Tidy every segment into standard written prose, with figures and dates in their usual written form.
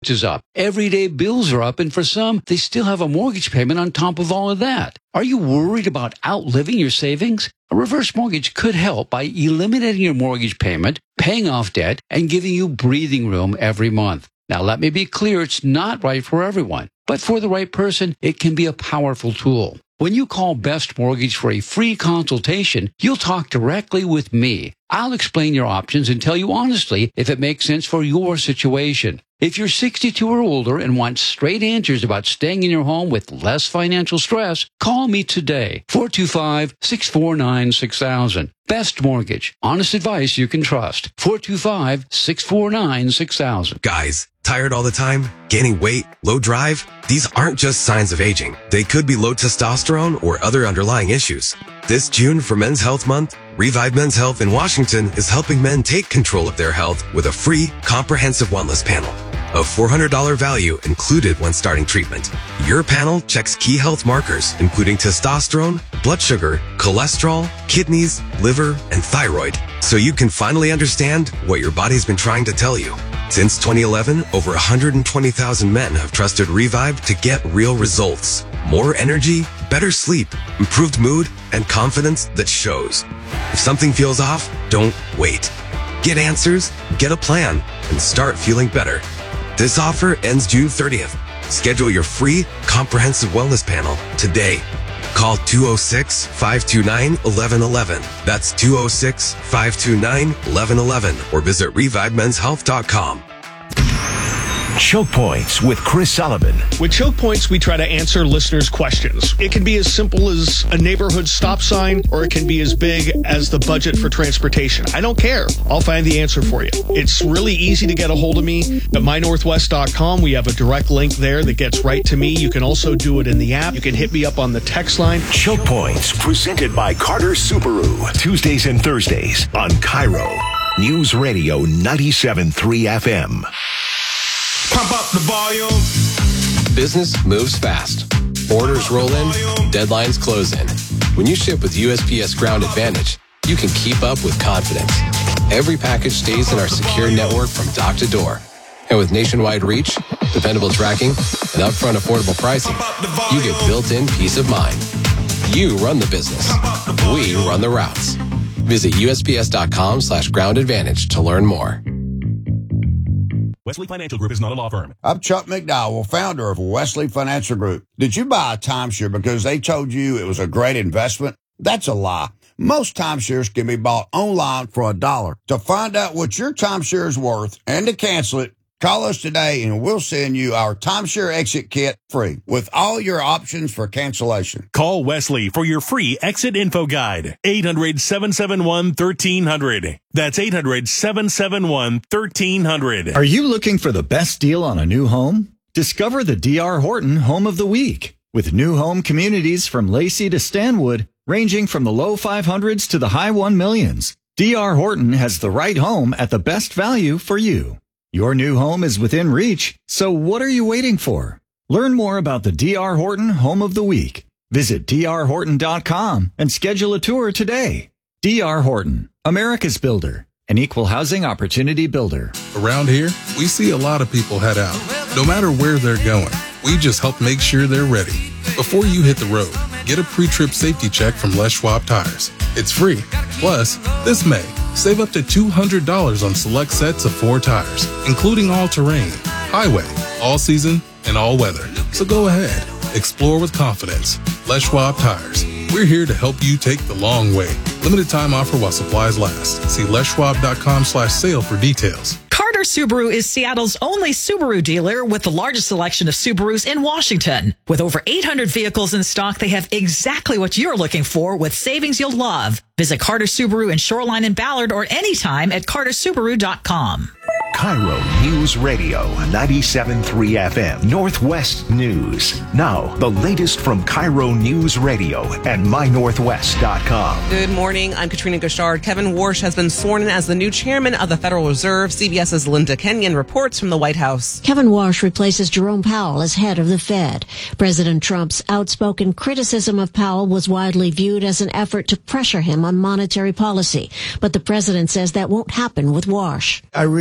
rent is up, everyday bills are up, and for some, they still have a mortgage payment on top of all of that. Are you worried about outliving your savings? A reverse mortgage could help by eliminating your mortgage payment, paying off debt, and giving you breathing room every month. Now, let me be clear, it's not right for everyone, but for the right person, it can be a powerful tool. When you call Best Mortgage for a free consultation, you'll talk directly with me. I'll explain your options and tell you honestly if it makes sense for your situation. If you're 62 or older and want straight answers about staying in your home with less financial stress, call me today, 425-649-6000. Best Mortgage. Honest advice you can trust. 425-649-6000. Guys, tired all the time? Gaining weight? Low drive? These aren't just signs of aging. They could be low testosterone or other underlying issues. This June for Men's Health Month, Revive Men's Health in Washington is helping men take control of their health with a free, comprehensive wellness panel. A $400 value included when starting treatment. Your panel checks key health markers, including testosterone, blood sugar, cholesterol, kidneys, liver, and thyroid, so you can finally understand what your body's been trying to tell you. Since 2011, over 120,000 men have trusted Revive to get real results. More energy, better sleep, improved mood, and confidence that shows. If something feels off, don't wait. Get answers, get a plan, and start feeling better. This offer ends June 30th. Schedule your free, comprehensive wellness panel today. Call 206-529-1111. That's 206-529-1111 or visit ReviveMen'sHealth.com. Choke Points with Chris Sullivan. With Choke Points, we try to answer listeners' questions. It can be as simple as a neighborhood stop sign, or it can be as big as the budget for transportation. I don't care. I'll find the answer for you. It's really easy to get a hold of me at mynorthwest.com. We have a direct link there that gets right to me. You can also do it in the app. You can hit me up on the text line. Choke Points, presented by Carter Subaru. Tuesdays and Thursdays on Cairo. News Radio 97.3 FM. Pump up the volume. Business moves fast. Orders roll in, deadlines close in. When you ship with USPS Ground Advantage, you can keep up with confidence. Every package stays in our secure network from dock to door. And with nationwide reach, dependable tracking, and upfront affordable pricing, you get built-in peace of mind. You run the business. We run the routes. Visit USPS.com/Ground Advantage to learn more. Wesley Financial Group is not a law firm. I'm Chuck McDowell, founder of Wesley Financial Group. Did you buy a timeshare because they told you it was a great investment? That's a lie. Most timeshares can be bought online for $1. To find out what your timeshare is worth and to cancel it, call us today and we'll send you our timeshare exit kit free with all your options for cancellation. Call Wesley for your free exit info guide. 800-771-1300. That's 800-771-1300. Are you looking for the best deal on a new home? Discover the D.R. Horton Home of the Week. With new home communities from Lacey to Stanwood, ranging from the low 500s to the high 1 millions, D.R. Horton has the right home at the best value for you. Your new home is within reach, so what are you waiting for? Learn more about the D.R. Horton Home of the Week. Visit drhorton.com and schedule a tour today. D.R. Horton, America's builder, an equal housing opportunity builder. Around here, we see a lot of people head out. No matter where they're going, we just help make sure they're ready. Before you hit the road, get a pre-trip safety check from Les Schwab Tires. It's free. Plus, this May, save up to $200 on select sets of 4 tires, including all-terrain, highway, all-season, and all-weather. So go ahead. Explore with confidence. Les Schwab Tires. We're here to help you take the long way. Limited time offer while supplies last. See leschwab.com/sale for details. Carter Subaru is Seattle's only Subaru dealer with the largest selection of Subarus in Washington. With over 800 vehicles in stock, they have exactly what you're looking for with savings you'll love. Visit Carter Subaru in Shoreline and Ballard or anytime at cartersubaru.com. Cairo News Radio 97.3 FM Northwest News. Now, the latest from Cairo News Radio at mynorthwest.com. Good morning. I'm Katrina Gashard. Kevin Warsh has been sworn in as the new chairman of the Federal Reserve. CBS's Linda Kenyon reports from the White House. Kevin Warsh replaces Jerome Powell as head of the Fed. President Trump's outspoken criticism of Powell was widely viewed as an effort to pressure him on monetary policy. But the president says that won't happen with Warsh. I really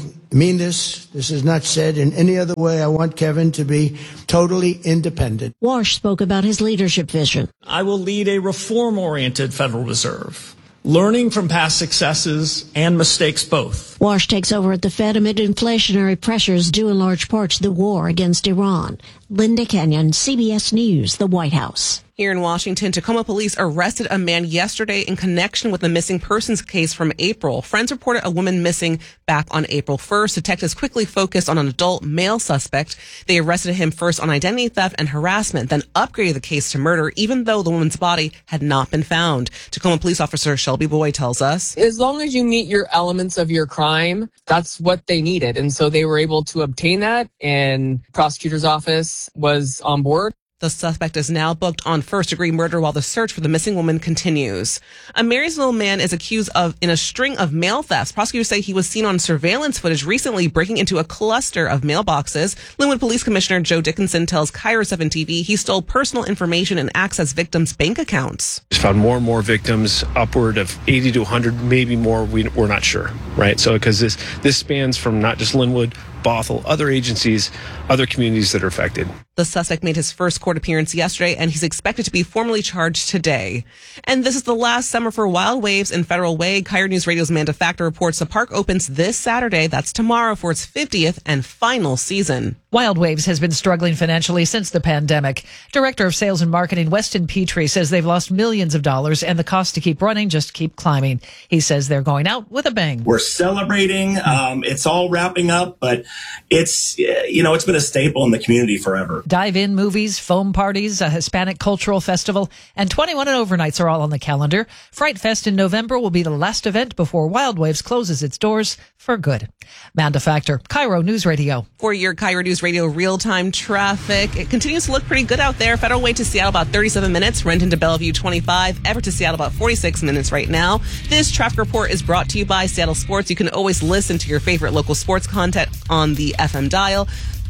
mean this. This is not said in any other way. I want Kevin to be totally independent. Warsh spoke about his leadership vision. I will lead a reform-oriented Federal Reserve, learning from past successes and mistakes both. Warsh takes over at the Fed amid inflationary pressures due in large part to the war against Iran. Linda Kenyon, CBS News, the White House. Here in Washington, Tacoma police arrested a man yesterday in connection with the missing persons case from April. Friends reported a woman missing back on April 1st. Detectives quickly focused on an adult male suspect. They arrested him first on identity theft and harassment, then upgraded the case to murder, even though the woman's body had not been found. Tacoma police officer Shelby Boyd tells us, as long as you meet your elements of your crime, that's what they needed. And so they were able to obtain that, and prosecutor's office was on board. The suspect is now booked on first-degree murder while the search for the missing woman continues. A Marysville man is accused in a string of mail thefts. Prosecutors say he was seen on surveillance footage recently breaking into a cluster of mailboxes. Linwood Police Commissioner Joe Dickinson tells KIRO 7 TV he stole personal information and accessed victims' bank accounts. He's found more and more victims, upward of 80 to 100, maybe more. We're not sure, right? So because this spans from not just Linwood, Bothell, other agencies, other communities that are affected. The suspect made his first court appearance yesterday, and he's expected to be formally charged today. And this is the last summer for Wild Waves in Federal Way. KIRO News Radio's Amanda Factor reports the park opens this Saturday. That's tomorrow for its 50th and final season. Wild Waves has been struggling financially since the pandemic. Director of Sales and Marketing Weston Petrie says they've lost millions of dollars and the cost to keep running just keep climbing. He says they're going out with a bang. We're celebrating. It's all wrapping up, but it's been a staple in the community forever. Dive-in movies, foam parties, a Hispanic cultural festival, and 21 and overnights are all on the calendar. Fright Fest in November will be the last event before Wild Waves closes its doors for good. Amanda Factor, KIRO News Radio. For your KIRO News Radio real-time traffic, it continues to look pretty good out there. Federal Way to Seattle about 37 minutes, Renton to Bellevue 25, Everett to Seattle about 46 minutes right now. This traffic report is brought to you by Seattle Sports. You can always listen to your favorite local sports content on the FM dial,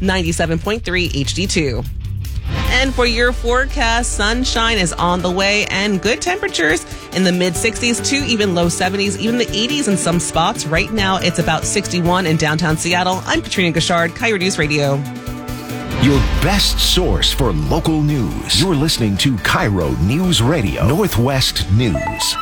97.3 HD2. And for your forecast, sunshine is on the way and good temperatures in the mid-60s to even low 70s, even the 80s in some spots. Right now, it's about 61 in downtown Seattle. I'm Katrina Gashard, KIRO News Radio. Your best source for local news. You're listening to KIRO News Radio, Northwest News.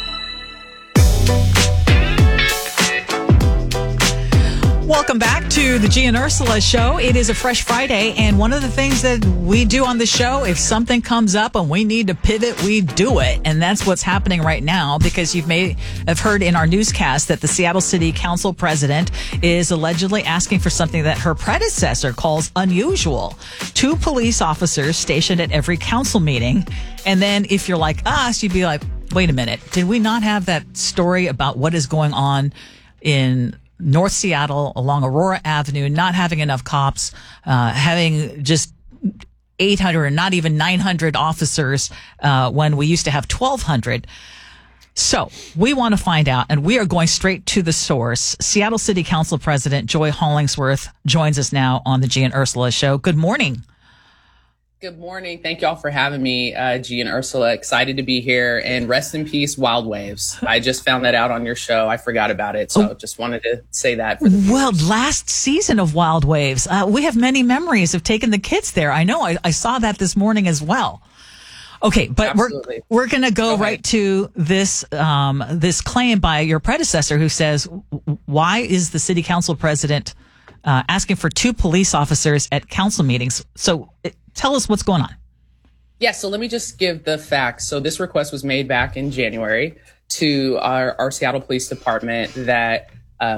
Welcome back to the G and Ursula Show. It is a fresh Friday, and one of the things that we do on the show, if something comes up and we need to pivot, we do it. And that's what's happening right now, because you may have heard in our newscast that the Seattle City Council president is allegedly asking for something that her predecessor calls unusual. 2 police officers stationed at every council meeting. And then if you're like us, you'd be like, wait a minute, did we not have that story about what is going on in North Seattle along Aurora Avenue, not having enough cops, having just 800 and not even 900 officers when we used to have 1,200. So we want to find out, and we are going straight to the source. Seattle City Council President Joy Hollingsworth joins us now on the G and Ursula Show. Good morning. Good morning. Thank y'all for having me, G and Ursula. Excited to be here, and rest in peace, Wild Waves. I just found that out on your show. I forgot about it, so just wanted to say that. Well, last season of Wild Waves, we have many memories of taking the kids there. I know. I saw that this morning as well. Okay, but we're going to go right to this this claim by your predecessor, who says, why is the city council president asking for 2 police officers at council meetings? So tell us what's going on. Yeah, so let me just give the facts. So this request was made back in January to our Seattle Police Department that,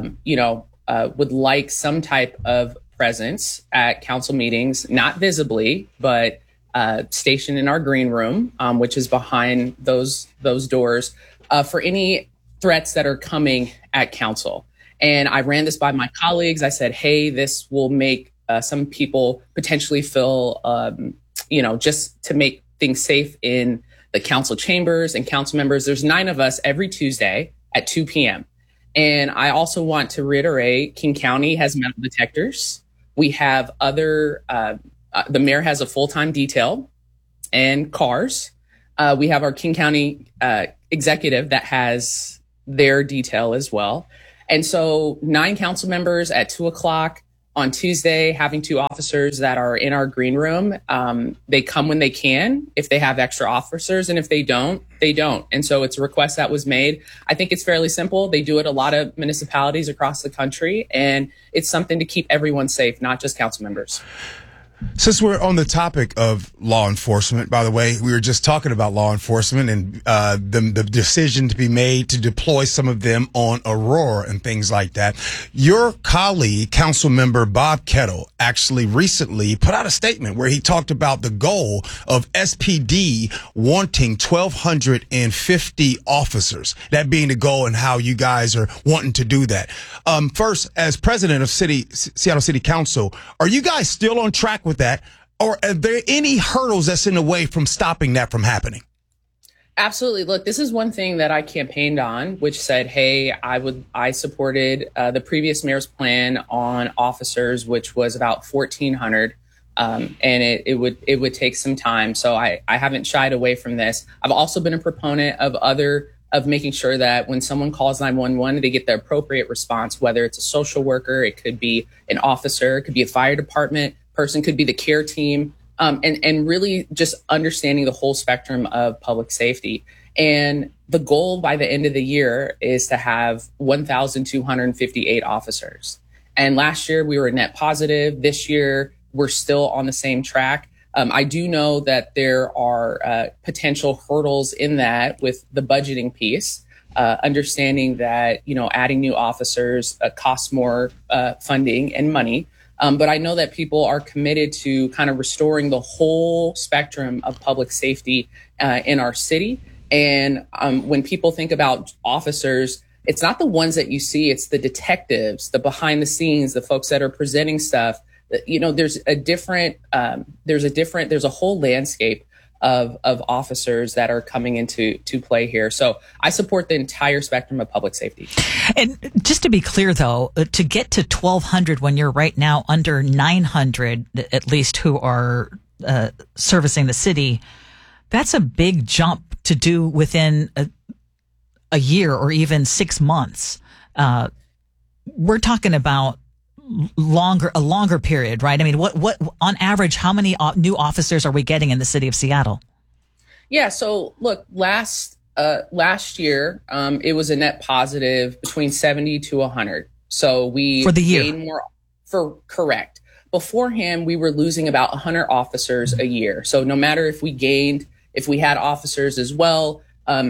would like some type of presence at council meetings, not visibly, but stationed in our green room, which is behind those doors, for any threats that are coming at council. And I ran this by my colleagues. I said, hey, this will make some people potentially feel, just to make things safe in the council chambers and council members. There's 9 of us every Tuesday at 2 p.m. And I also want to reiterate, King County has metal detectors. We have the mayor has a full-time detail and cars. We have our King County executive that has their detail as well. And so 9 council members at 2:00 on Tuesday, having 2 officers that are in our green room. They come when they can, if they have extra officers, and if they don't, they don't. And so it's a request that was made. I think it's fairly simple. They do it a lot of municipalities across the country, and it's something to keep everyone safe, not just council members. Since we're on the topic of law enforcement, by the way, we were just talking about law enforcement and the decision to be made to deploy some of them on Aurora and things like that. Your colleague, council member Bob Kettle, actually recently put out a statement where he talked about the goal of SPD wanting 1,250 officers, that being the goal and how you guys are wanting to do that. First, as president of Seattle City Council, are you guys still on track with that, or are there any hurdles that's in the way from stopping that from happening? Absolutely. Look, this is one thing that I campaigned on, which said, hey, I supported the previous mayor's plan on officers, which was about 1,400. And it would take some time. So I haven't shied away from this. I've also been a proponent of making sure that when someone calls 911, they get the appropriate response, whether it's a social worker, it could be an officer, it could be a fire department person, could be the care team, and really just understanding the whole spectrum of public safety. And the goal by the end of the year is to have 1,258 officers. And last year we were net positive. This year we're still on the same track. I do know that there are potential hurdles in that with the budgeting piece, understanding that, adding new officers costs more funding and money. But I know that people are committed to kind of restoring the whole spectrum of public safety in our city. And when people think about officers, it's not the ones that you see, it's the detectives, the behind the scenes, the folks that are presenting stuff. There's a whole landscape of officers that are coming into play here. So I support the entire spectrum of public safety. And just to be clear, though, to get to 1,200 when you're right now under 900, at least, who are servicing the city, that's a big jump to do within a year or even 6 months. We're talking about a longer period, right? I mean, what on average, how many new officers are we getting in the city of Seattle? Yeah. So look, last year, it was a net positive between 70 to 100. So we for the year gained more correct. Beforehand, we were losing about 100 officers a year. So no matter if we had officers as well,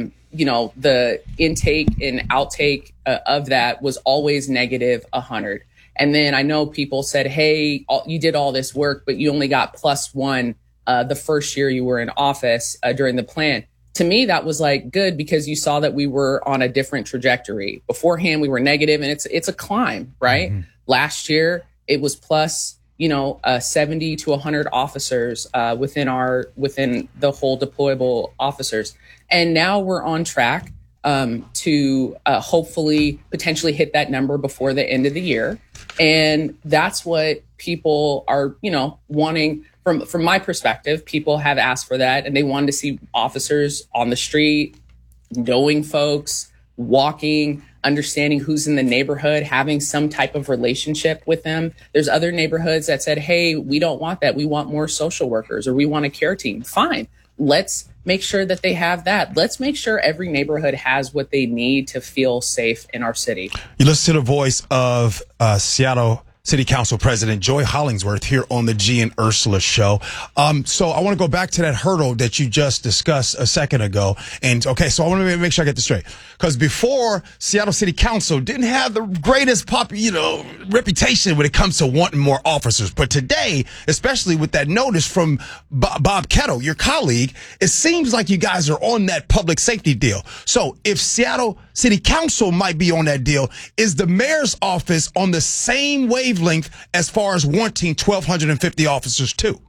the intake and outtake of that was always negative 100. And then I know people said, hey, you did all this work, but you only got +1 the first year you were in office during the plan. To me, that was like good because you saw that we were on a different trajectory. Beforehand, we were negative, and it's a climb, right? Mm-hmm. Last year, it was plus 70 to 100 officers within the whole deployable officers. And now we're on track to hopefully potentially hit that number before the end of the year. And that's what people are, wanting. From my perspective, people have asked for that, and they wanted to see officers on the street, knowing folks, walking, understanding who's in the neighborhood, having some type of relationship with them. There's other neighborhoods that said, hey, we don't want that. We want more social workers, or we want a care team. Fine. Let's make sure that they have that. Let's make sure every neighborhood has what they need to feel safe in our city. You listen to the voice of Seattle City Council President Joy Hollingsworth here on the G and Ursula show. So I want to go back to that hurdle that you just discussed a second ago. And okay, so I want to make sure I get this straight. Because before, Seattle City Council didn't have the greatest reputation when it comes to wanting more officers. But today, especially with that notice from Bob Kettle, your colleague, it seems like you guys are on that public safety deal. So if Seattle City Council might be on that deal, is the mayor's office on the same wavelength as far as wanting 1,250 officers too?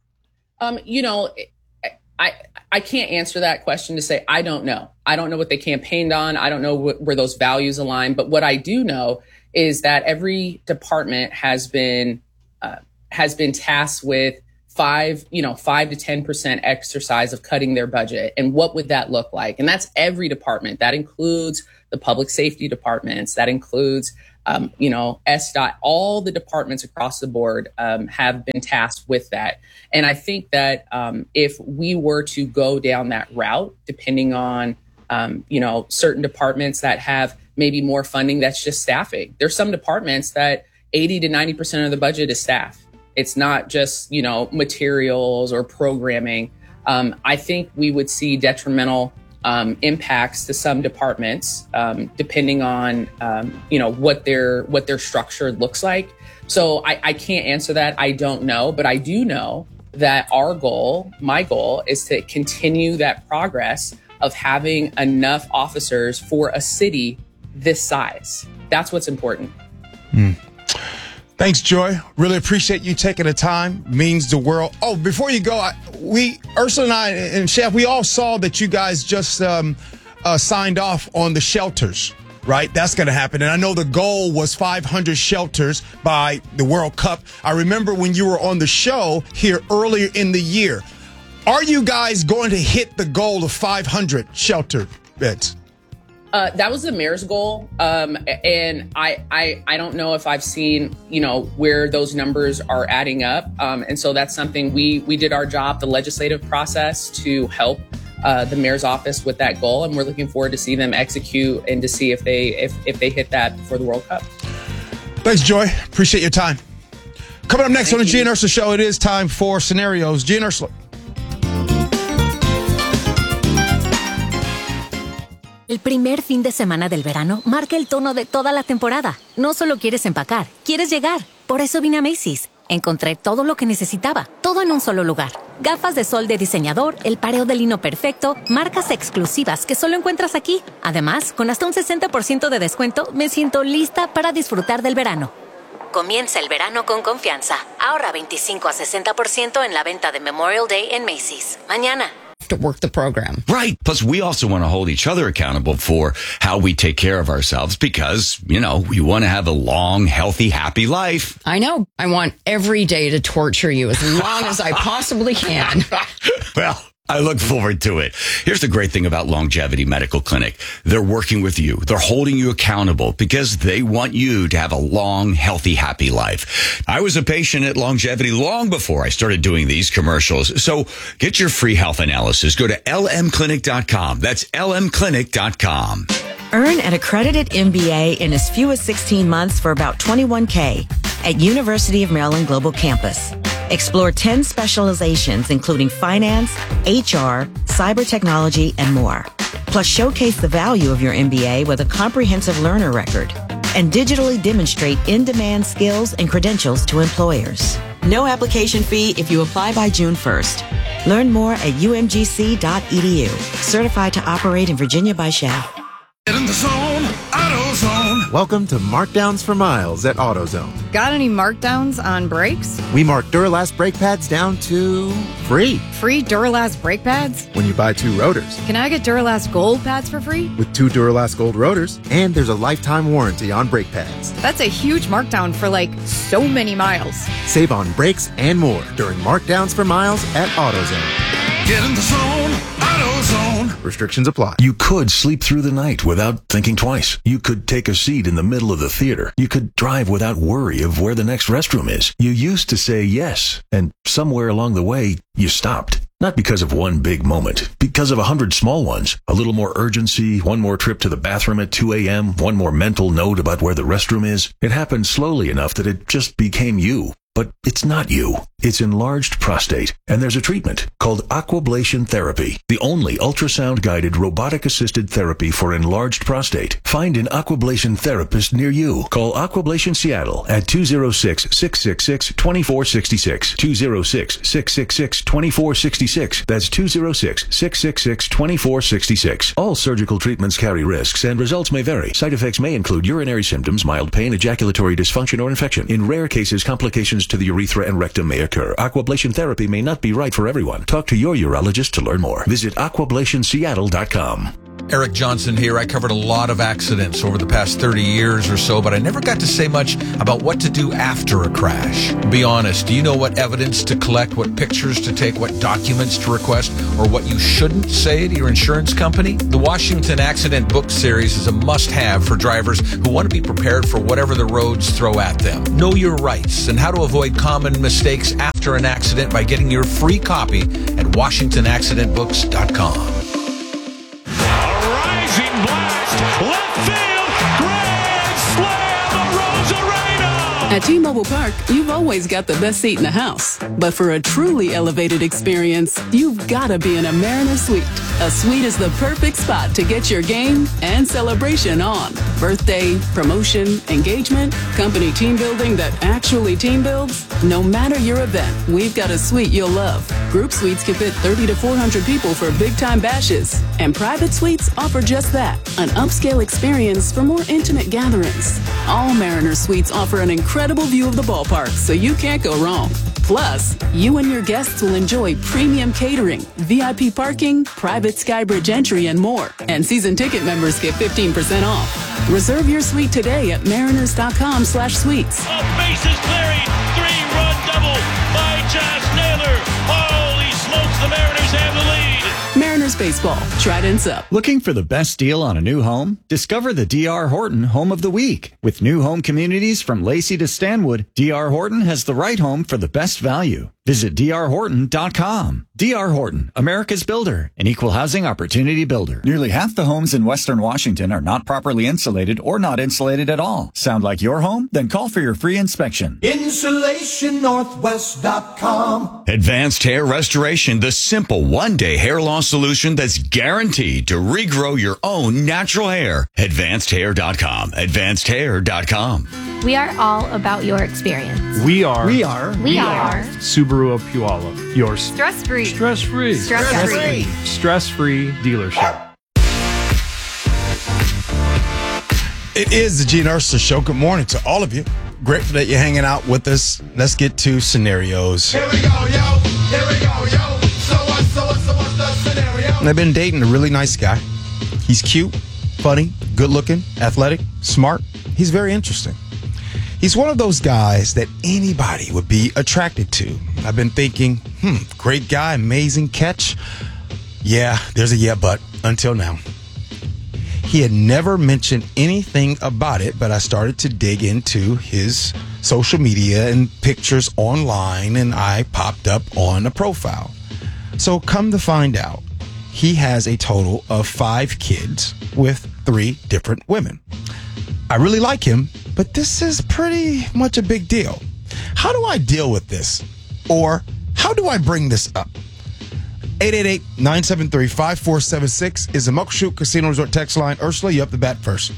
I can't answer that question to say I don't know. I don't know what they campaigned on. I don't know where those values align. But what I do know is that every department has been tasked with 5 to 10% exercise of cutting their budget. And what would that look like? And that's every department. That includes the public safety departments. That includes, SDOT. All the departments across the board have been tasked with that. And I think that if we were to go down that route, depending on, certain departments that have maybe more funding, that's just staffing. There's some departments that 80 to 90% of the budget is staff. It's not just, materials or programming. I think we would see detrimental impacts to some departments, depending on, what their structure looks like. So I can't answer that. I don't know, but I do know that my goal is to continue that progress of having enough officers for a city this size. That's what's important. Thanks, Joy. Really appreciate you taking the time. Means the world. Oh, before you go, Ursula and I and Chef, we all saw that you guys just signed off on the shelters, right? That's going to happen. And I know the goal was 500 shelters by the World Cup. I remember when you were on the show here earlier in the year. Are you guys going to hit the goal of 500 shelter beds? That was the mayor's goal. And I don't know if I've seen, where those numbers are adding up. And so that's something we did our job, the legislative process, to help the mayor's office with that goal. And we're looking forward to see them execute and to see if they hit that before the World Cup. Thanks, Joy. Appreciate your time. Coming up next on the Gia and Ursula Show, it is time for Scenarios. Gia and Ursula. El primer fin de semana del verano marca el tono de toda la temporada. No solo quieres empacar, quieres llegar. Por eso vine a Macy's. Encontré todo lo que necesitaba, todo en un solo lugar. Gafas de sol de diseñador, el pareo de lino perfecto, marcas exclusivas que solo encuentras aquí. Además, con hasta un 60% de descuento, me siento lista para disfrutar del verano. Comienza el verano con confianza. Ahorra 25 a 60% en la venta de Memorial Day en Macy's. Mañana. To work the program. Right. Plus, we also want to hold each other accountable for how we take care of ourselves because, we want to have a long, healthy, happy life. I know. I want every day to torture you as long as I possibly can. Well, I look forward to it. Here's the great thing about Longevity Medical Clinic. They're working with you. They're holding you accountable because they want you to have a long, healthy, happy life. I was a patient at Longevity long before I started doing these commercials. So get your free health analysis. Go to lmclinic.com. That's lmclinic.com. Earn an accredited MBA in as few as 16 months for about $21K at University of Maryland Global Campus. Explore 10 specializations, including finance, HR, cyber technology, and more. Plus, showcase the value of your MBA with a comprehensive learner record and digitally demonstrate in-demand skills and credentials to employers. No application fee if you apply by June 1st. Learn more at umgc.edu. Certified to operate in Virginia by Shell. Get in the zone, AutoZone. Welcome to Markdowns for Miles at AutoZone. Got any markdowns on brakes? We mark Duralast brake pads down to free. Free Duralast brake pads? When you buy 2 rotors. Can I get Duralast Gold pads for free? With 2 Duralast Gold rotors, and there's a lifetime warranty on brake pads. That's a huge markdown for so many miles. Save on brakes and more during Markdowns for Miles at AutoZone. Get in the zone, AutoZone. Restrictions apply. You could sleep through the night without thinking twice. You could take a seat in the middle of the theater. You could drive without worry of where the next restroom is. You used to say yes, and somewhere along the way, you stopped. Not because of one big moment, because of 100 small ones. A little more urgency, one more trip to the bathroom at 2 a.m., one more mental note about where the restroom is. It happened slowly enough that it just became you. But it's not you. It's enlarged prostate. And there's a treatment called Aquablation Therapy, the only ultrasound-guided robotic-assisted therapy for enlarged prostate. Find an Aquablation therapist near you. Call Aquablation Seattle at 206-666-2466. 206-666-2466. That's 206-666-2466. All surgical treatments carry risks and results may vary. Side effects may include urinary symptoms, mild pain, ejaculatory dysfunction, or infection. In rare cases, complications to the urethra and rectum may occur. Aquablation therapy may not be right for everyone. Talk to your urologist to learn more. Visit aquablationseattle.com. Eric Johnson here. I covered a lot of accidents over the past 30 years or so, but I never got to say much about what to do after a crash. Be honest, do you know what evidence to collect, what pictures to take, what documents to request, or what you shouldn't say to your insurance company? The Washington Accident Book Series is a must-have for drivers who want to be prepared for whatever the roads throw at them. Know your rights and how to avoid common mistakes after an accident by getting your free copy at WashingtonAccidentBooks.com. At T-Mobile Park, you've always got the best seat in the house. But for a truly elevated experience, you've got to be in a Mariner Suite. A suite is the perfect spot to get your game and celebration on. Birthday, promotion, engagement, company team building that actually team builds. No matter your event, we've got a suite you'll love. Group suites can fit 30 to 400 people for big-time bashes. And private suites offer just that, an upscale experience for more intimate gatherings. All Mariner Suites offer an incredible view of the ballpark, so you can't go wrong. Plus, you and your guests will enjoy premium catering, VIP parking, private Skybridge entry, and more. And season ticket members get 15% off. Reserve your suite today at mariners.com/suites. Bases clearing, 3-run double by Josh Naylor. Holy smokes, the Mariners have the lead. Mariners baseball, Trident's up. Looking for the best deal on a new home? Discover the D.R. Horton Home of the Week. With new home communities from Lacey to Stanwood, D.R. Horton has the right home for the best value. Visit drhorton.com. D.R. Horton, America's builder, an equal housing opportunity builder. Nearly half the homes in Western Washington are not properly insulated or not insulated at all. Sound like your home? Then call for your free inspection. InsulationNorthwest.com. Advanced Hair Restoration, the simple one-day hair loss solution that's guaranteed to regrow your own natural hair. AdvancedHair.com. AdvancedHair.com. We are all about your experience. We are Subaru of Puyallup, your stress-free dealership. It is the Gene Ursula Show. Good morning to all of you. Grateful that you're hanging out with us. Let's get to scenarios. Here we go, yo. Here we go, yo. So what's the scenario? I've been dating a really nice guy. He's cute, funny, good-looking, athletic, smart. He's very interesting. He's one of those guys that anybody would be attracted to. I've been thinking, great guy, amazing catch. Yeah, there's a yeah, but until now. He had never mentioned anything about it, but I started to dig into his social media and pictures online, and I popped up on a profile. So come to find out, he has a total of 5 kids with 3 different women. I really like him, but this is pretty much a big deal. How do I deal with this? Or how do I bring this up? 888-973-5476 is the Muckleshoot Casino Resort text line. Ursula, you up the bat first.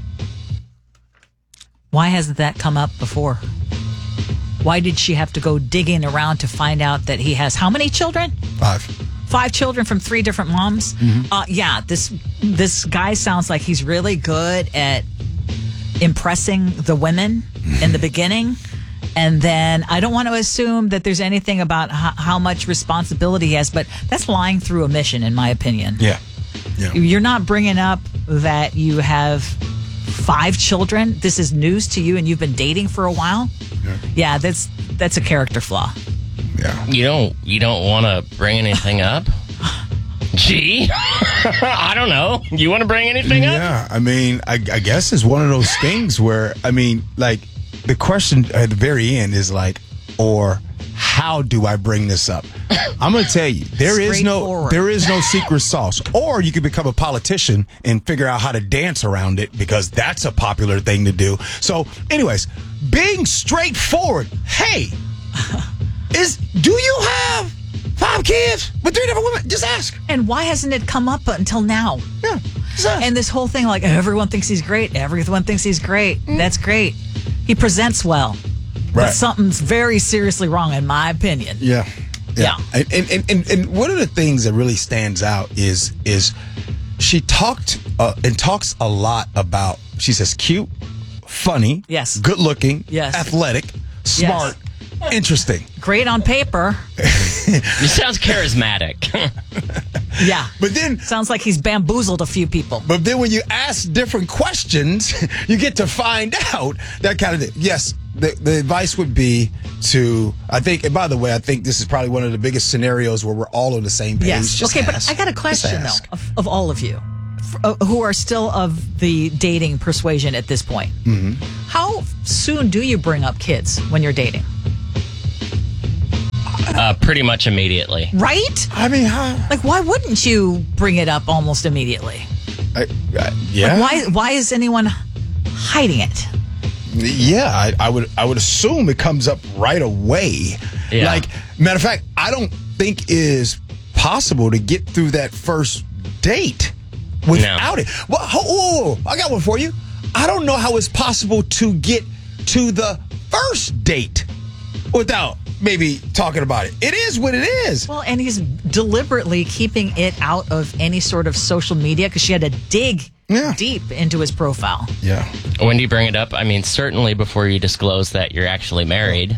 Why hasn't that come up before? Why did she have to go digging around to find out that he has how many children? 5. 5 children from 3 different moms? Mm-hmm. This guy sounds like he's really good at impressing the women in the beginning. And then I don't want to assume that there's anything about how much responsibility he has, but that's lying through omission, in my opinion. Yeah. You're not bringing up that you have 5 children. This is news to you, and you've been dating for a while. Yeah, that's a character flaw. Yeah. You don't want to bring anything up? Gee, I don't know. You want to bring anything up? Yeah, I mean, I guess it's one of those things where, I mean, like, the question at the very end is like, or how do I bring this up? I'm going to tell you, there is no secret sauce. Or you could become a politician and figure out how to dance around it, because that's a popular thing to do. So, anyways, being straightforward. Hey, do you have 5 kids with 3 different women? Just ask. And why hasn't it come up until now? Yeah. And this whole thing, like, everyone thinks he's great. Everyone thinks he's great. That's great. He presents well. Right. But something's very seriously wrong, in my opinion. Yeah. And one of the things that really stands out is she talks a lot about, she says, cute, funny, yes, good looking, yes, athletic, smart, interesting. Great on paper. He sounds charismatic. Yeah. But then sounds like he's bamboozled a few people. But then when you ask different questions, you get to find out that kind of thing. Yes, the advice would be to, I think, and by the way, I think this is probably one of the biggest scenarios where we're all on the same page. Yes. Just okay, ask. but I got a question, Just though, of all of you who are still of the dating persuasion at this point. Mm-hmm. How soon do you bring up kids when you're dating? Pretty much immediately. Right? I mean, like, why wouldn't you bring it up almost immediately? Yeah. Like, why is anyone hiding it? Yeah, I would assume it comes up right away. Yeah. Like, matter of fact, I don't think it is possible to get through that first date without it. Well, whoa, I got one for you. I don't know how it's possible to get to the first date without maybe talking about it. It is what it is. Well, and he's deliberately keeping it out of any sort of social media because she had to dig deep into his profile. Yeah. When do you bring it up? I mean, certainly before you disclose that you're actually married.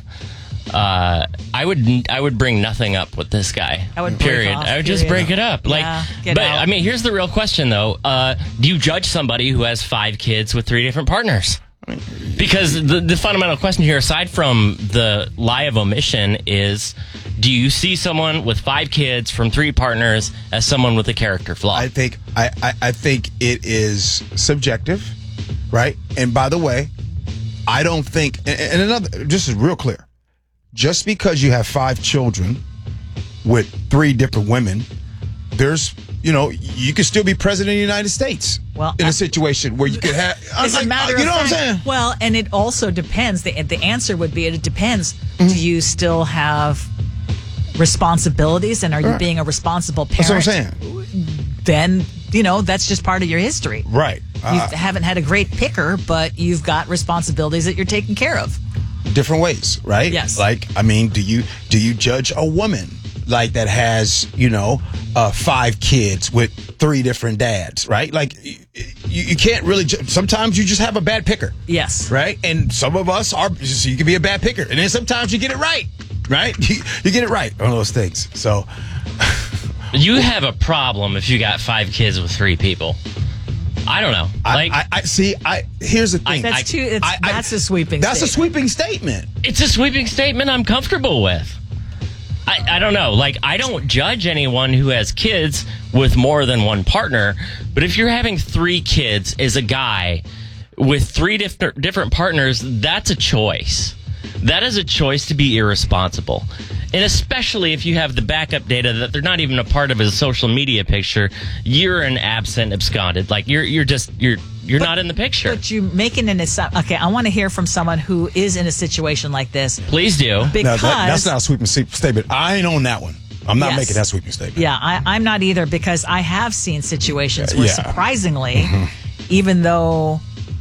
I would bring nothing up with this guy. I would period. I would just break it up. Like, get but out. I mean, here's the real question though. Do you judge somebody who has 5 kids with 3 different partners? Because the fundamental question here, aside from the lie of omission, is: do you see someone with 5 kids from 3 partners as someone with a character flaw? I think it is subjective, right? And by the way, I don't think, and another, just is real clear. Just because you have 5 children with 3 different women, there's, you could still be president of the United States. Well, in a situation where you could have, It's a matter of you know fact. what I'm saying? Well, and it also depends. The answer would be it depends. Do you still have responsibilities, and are you being a responsible parent? That's what I'm saying. Then that's just part of your history. Right. You haven't had a great picker, but you've got responsibilities that you're taking care of. Different ways, right? Yes. Like, I mean, do you judge a woman like that has 5 kids with 3 different dads, right? Like, you can't really. Sometimes you just have a bad picker. Yes. Right. And some of us are. So you can be a bad picker, and then sometimes you get it right. Right. You get it right on those things. So you have a problem if you got 5 kids with 3 people. I don't know. Like, here's the thing. That's a sweeping. That's statement. a sweeping statement. It's a sweeping statement I'm comfortable with. I don't know. Like, I don't judge anyone who has kids with more than one partner, but if you're having 3 kids as a guy with 3 different partners, that's a choice. That is a choice to be irresponsible. And especially if you have the backup data that they're not even a part of a social media picture, you're an absent absconded. Like, you're not in the picture. But you're making an assumption. Okay, I want to hear from someone who is in a situation like this. Please do. Because that's not a sweeping statement. I ain't on that one. I'm not making that sweeping statement. Yeah, I'm not either, because I have seen situations where surprisingly, even though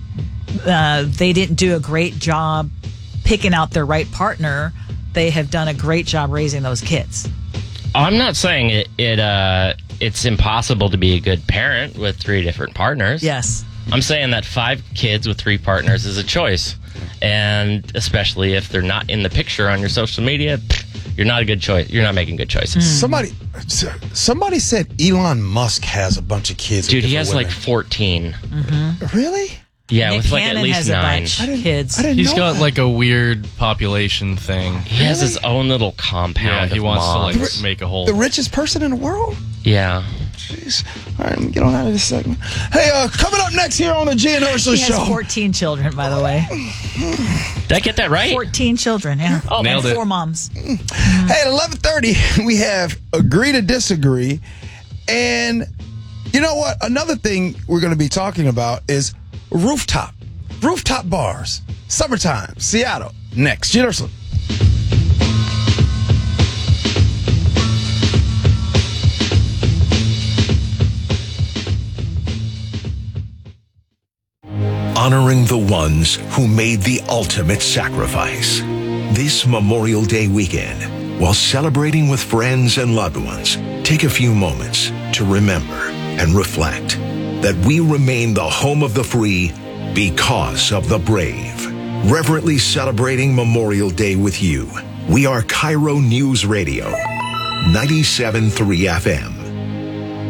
they didn't do a great job picking out their right partner, they have done a great job raising those kids. I'm not saying it's impossible to be a good parent with 3 different partners. Yes. I'm saying that 5 kids with 3 partners is a choice. And especially if they're not in the picture on your social media, you're not a good choice. You're not making good choices. Somebody said Elon Musk has a bunch of kids. Dude, he has women. like 14. Really? Yeah, Nick with like Cannon at least has 9. a bunch of kids. He's got like a weird population thing. He has his own little compound. Yeah, he wants moms. to like make a whole. The richest person in the world? Yeah. Jeez. All right, let me get on out of this segment. Hey, coming up next here on the G and Ursula He Show. has 14 children, by the way. Did I get that right? 14 children, yeah. Oh, nailed and it. 4 moms. Hey, at 11:30, we have Agree to Disagree. And you know what? Another thing we're going to be talking about is rooftop bars. Summertime, Seattle. Next. G and Ursula. Honoring the ones who made the ultimate sacrifice. This Memorial Day weekend, while celebrating with friends and loved ones, take a few moments to remember and reflect that we remain the home of the free because of the brave. Reverently celebrating Memorial Day with you, we are Cairo News Radio, 97.3 FM.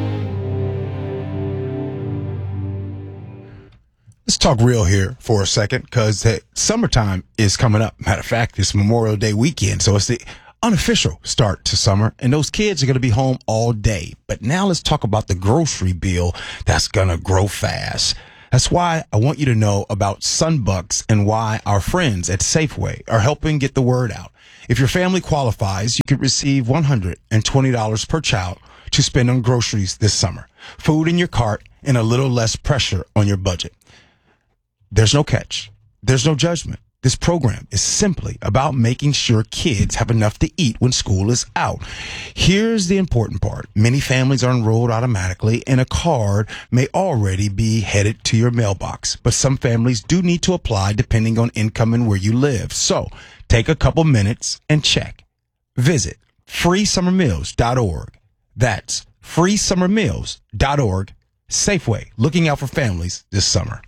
talk real here for a second because summertime is coming up. Matter of fact, it's Memorial Day weekend, so it's the unofficial start to summer, and those kids are going to be home all day. But now let's talk about the grocery bill that's going to grow fast. That's why I want you to know about Sunbucks and why our friends at Safeway are helping get the word out. If your family qualifies, you could receive $120 per child to spend on groceries this summer. Food in your cart and a little less pressure on your budget. There's no catch. There's no judgment. This program is simply about making sure kids have enough to eat when school is out. Here's the important part. Many families are enrolled automatically, and a card may already be headed to your mailbox. But some families do need to apply depending on income and where you live. So take a couple minutes and check. Visit freesummermeals.org. That's freesummermeals.org. Safeway, looking out for families this summer.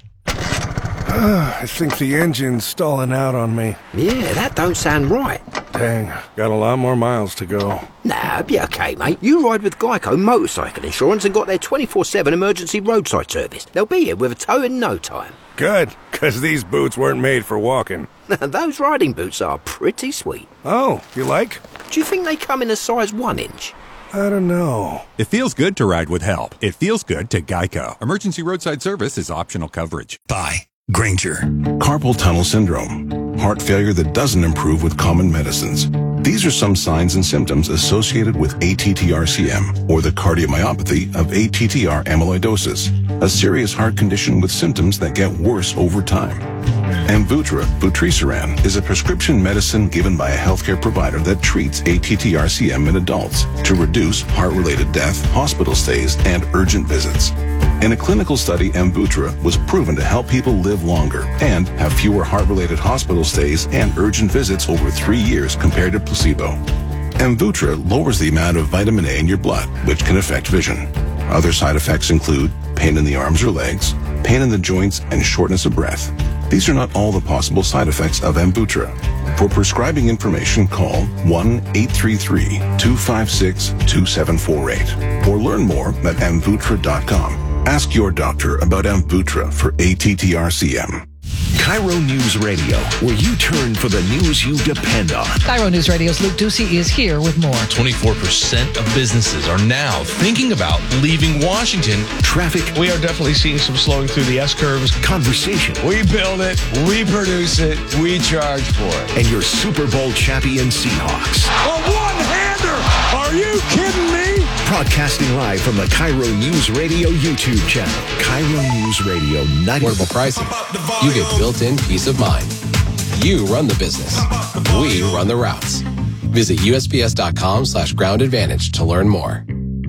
I think the engine's stalling out on me. Yeah, that don't sound right. Dang, got a lot more miles to go. Nah, be okay, mate. You ride with Geico Motorcycle Insurance and got their 24/7 emergency roadside service. They'll be here with a tow in no time. Good, because these boots weren't made for walking. Those riding boots are pretty sweet. Oh, you like? Do you think they come in a size 1 inch? I don't know. It feels good to ride with help. It feels good to Geico. Emergency roadside service is optional coverage. Bye. Granger. Carpal tunnel syndrome. Heart failure that doesn't improve with common medicines. These are some signs and symptoms associated with ATTR-CM, or the cardiomyopathy of ATTR amyloidosis, a serious heart condition with symptoms that get worse over time. Amvuttra, vutrisiran, is a prescription medicine given by a healthcare provider that treats ATTR-CM in adults to reduce heart-related death, hospital stays, and urgent visits. In a clinical study, Amvuttra was proven to help people live longer and have fewer heart-related hospital stays and urgent visits over 3 years compared to placebo. Amvuttra lowers the amount of vitamin A in your blood, which can affect vision. Other side effects include pain in the arms or legs, pain in the joints, and shortness of breath. These are not all the possible side effects of Amvuttra. For prescribing information, call 1-833-256-2748 or learn more at amvuttra.com. Ask your doctor about Amvuttra for ATTR-CM. Cairo News Radio, where you turn for the news you depend on. Cairo News Radio's Luke Ducey is here with more. 24% of businesses are now thinking about leaving Washington. Traffic. We are definitely seeing some slowing through the S-curves. Conversation. We build it, we produce it, we charge for it. And your Super Bowl champion Seahawks. A one-hander! Are you kidding me? Broadcasting live from the Cairo News Radio YouTube channel. Cairo News Radio 90. Affordable pricing. You get built-in peace of mind. You run the business. We run the routes. Visit USPS.com/groundadvantage to learn more.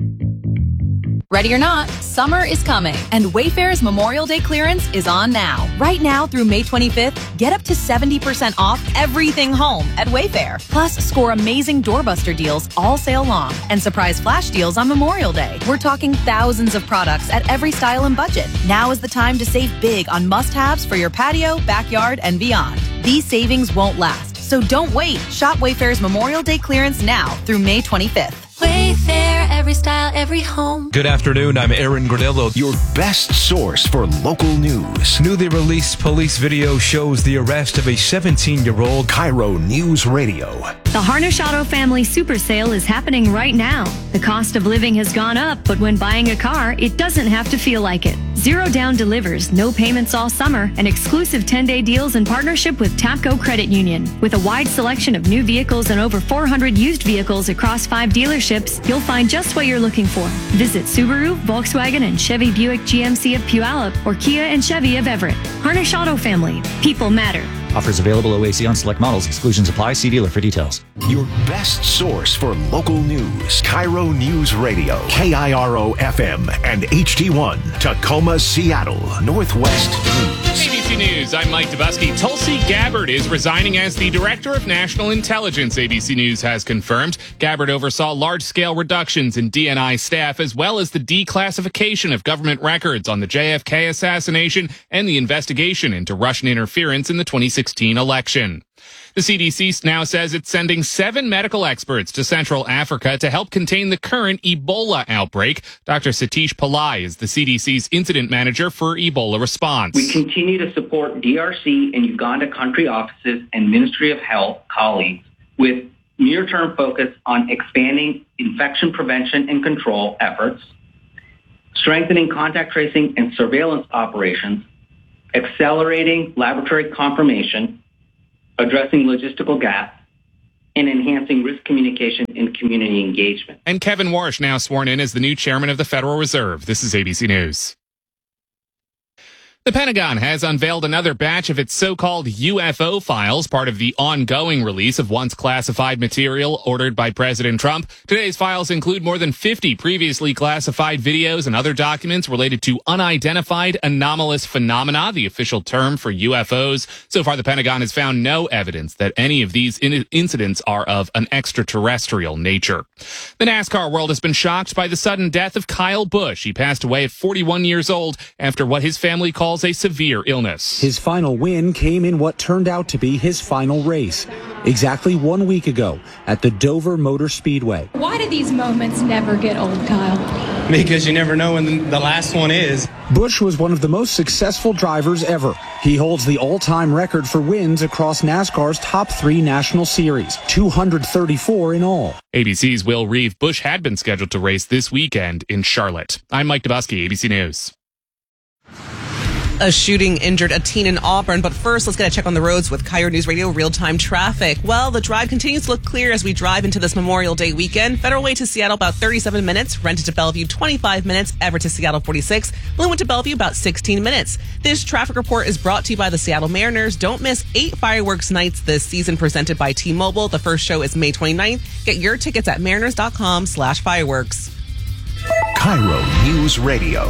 Ready or not, summer is coming, and Wayfair's Memorial Day clearance is on now. Right now through May 25th, get up to 70% off everything home at Wayfair. Plus, score amazing doorbuster deals all sale long and surprise flash deals on Memorial Day. We're talking thousands of products at every style and budget. Now is the time to save big on must-haves for your patio, backyard, and beyond. These savings won't last, so don't wait. Shop Wayfair's Memorial Day clearance now through May 25th. Wayfair, every style, every home. Good afternoon, I'm Aaron Granillo. Your best source for local news. Newly released police video shows the arrest of a 17-year-old. Cairo News Radio. The Harnish Auto Family Super Sale is happening right now. The cost of living has gone up, but when buying a car, it doesn't have to feel like it. Zero down delivers, no payments all summer, and exclusive 10-day deals in partnership with TAPCO Credit Union. With a wide selection of new vehicles and over 400 used vehicles across 5 dealerships, you'll find just what you're looking for. Visit Subaru, Volkswagen, and Chevy Buick GMC of Puyallup or Kia and Chevy of Everett. Harnish Auto Family. People matter. Offers available OAC on select models. Exclusions apply. See dealer for details. Your best source for local news. Cairo News Radio. KIRO-FM and HD1. Tacoma, Seattle. Northwest News. ABC News, I'm Mike Dubusky. Tulsi Gabbard is resigning as the Director of National Intelligence, ABC News has confirmed. Gabbard oversaw large-scale reductions in DNI staff as well as the declassification of government records on the JFK assassination and the investigation into Russian interference in the 2016 election. The CDC now says it's sending 7 medical experts to Central Africa to help contain the current Ebola outbreak. Dr. Satish Pillai is the CDC's incident manager for Ebola response. We continue to support DRC and Uganda country offices and Ministry of Health colleagues with near-term focus on expanding infection prevention and control efforts, strengthening contact tracing and surveillance operations, accelerating laboratory confirmation, addressing logistical gaps, and enhancing risk communication and community engagement. And Kevin Warsh now sworn in as the new chairman of the Federal Reserve. This is ABC News. The Pentagon has unveiled another batch of its so-called UFO files, part of the ongoing release of once classified material ordered by President Trump. Today's files include more than 50 previously classified videos and other documents related to unidentified anomalous phenomena, the official term for UFOs. So far, the Pentagon has found no evidence that any of these incidents are of an extraterrestrial nature. The NASCAR world has been shocked by the sudden death of Kyle Busch. He passed away at 41 years old after what his family calls a severe illness. His final win came in what turned out to be his final race, exactly 1 week ago at the Dover Motor Speedway. Why do these moments never get old, Kyle? Because you never know when the last one is. Busch was one of the most successful drivers ever. He holds the all-time record for wins across NASCAR's top 3 national series, 234 in all. ABC's Will Reeve. Busch had been scheduled to race this weekend in Charlotte. I'm Mike Dubusky, ABC News. A shooting injured a teen in Auburn, but first, let's get a check on the roads with KIRO News Radio real-time traffic. Well, the drive continues to look clear as we drive into this Memorial Day weekend. Federal Way to Seattle, about 37 minutes. Renton to Bellevue, 25 minutes. Everett to Seattle, 46. Linwood to Bellevue, about 16 minutes. This traffic report is brought to you by the Seattle Mariners. Don't miss 8 fireworks nights this season presented by T-Mobile. The first show is May 29th. Get your tickets at mariners.com/fireworks. KIRO News Radio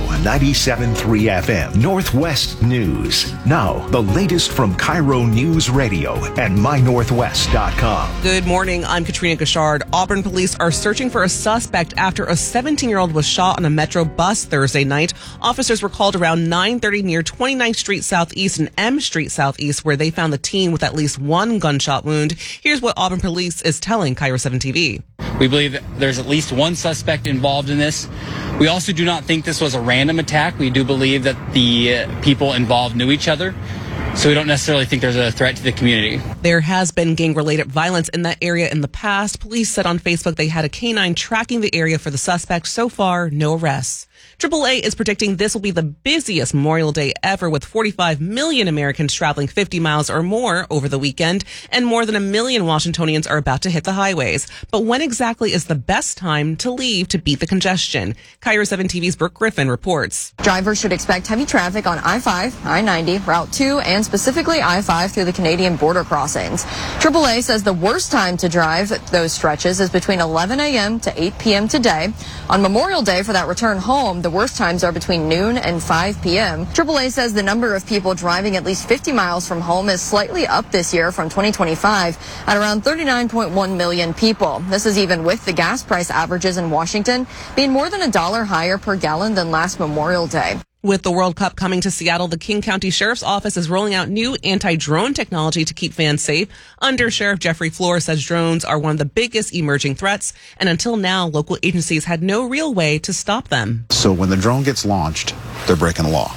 97.3 FM Northwest News. Now, the latest from KIRO News Radio and mynorthwest.com. Good morning. I'm Katrina Gashard. Auburn police are searching for a suspect after a 17-year-old was shot on a Metro bus Thursday night. Officers were called around 9:30 near 29th Street Southeast and M Street Southeast, where they found the teen with at least 1 gunshot wound. Here's what Auburn police is telling KIRO 7 TV. We believe that there's at least 1 suspect involved in this. We also do not think this was a random attack. We do believe that the people involved knew each other. So we don't necessarily think there's a threat to the community. There has been gang-related violence in that area in the past. Police said on Facebook they had a canine tracking the area for the suspect. So far, no arrests. AAA is predicting this will be the busiest Memorial Day ever, with 45 million Americans traveling 50 miles or more over the weekend, and more than 1 million Washingtonians are about to hit the highways. But when exactly is the best time to leave to beat the congestion? KIRO 7 TV's Brooke Griffin reports. Drivers should expect heavy traffic on I-5, I-90, Route 2, and specifically I-5 through the Canadian border crossings. AAA says the worst time to drive those stretches is between 11 a.m. to 8 p.m. today. On Memorial Day, for that return home, the worst times are between noon and 5 p.m. AAA says the number of people driving at least 50 miles from home is slightly up this year from 2025 at around 39.1 million people. This is even with the gas price averages in Washington being more than $1 higher per gallon than last Memorial Day. With the World Cup coming to Seattle, the King County Sheriff's Office is rolling out new anti-drone technology to keep fans safe. Under Sheriff Jeffrey Floor says drones are one of the biggest emerging threats, and until now, local agencies had no real way to stop them. So when the drone gets launched, they're breaking the law.